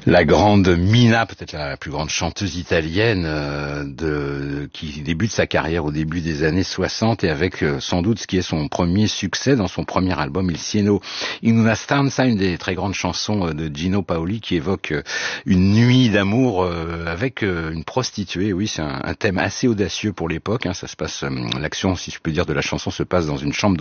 La grande Mina, peut-être la plus grande chanteuse italienne qui débute sa carrière au début des années 60 et avec sans doute ce qui est son premier succès dans son premier album Il Cielo in una stanza, une des très grandes chansons de Gino Paoli qui évoque une nuit d'amour avec une prostituée. Oui, c'est un thème assez audacieux pour l'époque. Ça se passe, l'action, si je peux dire, de la chanson se passe dans une chambre